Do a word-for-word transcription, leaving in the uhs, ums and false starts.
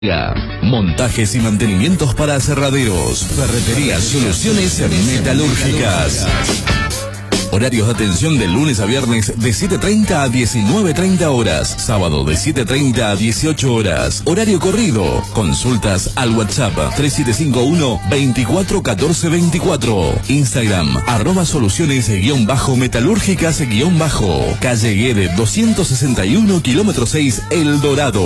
Montajes y mantenimientos para aserraderos. Ferreterías Soluciones Metalúrgicas. Horarios de atención de lunes a viernes de siete treinta a diecinueve treinta horas. Sábado de siete treinta a dieciocho horas. Horario corrido. Consultas al WhatsApp tres siete cinco uno, veinticuatro catorce veinticuatro. Instagram arroba soluciones guión bajo metalúrgicas guión bajo. Calle Guede doscientos sesenta y uno, kilómetro seis, El Dorado.